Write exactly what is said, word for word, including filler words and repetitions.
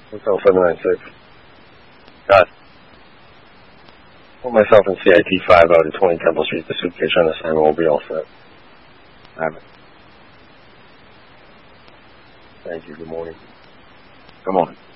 Hotel seven nine six. Got it. Put myself in C I T five out at twenty Temple Street. The suitcase on assignment will be all set. Have it. Thank you. Good morning. Good morning.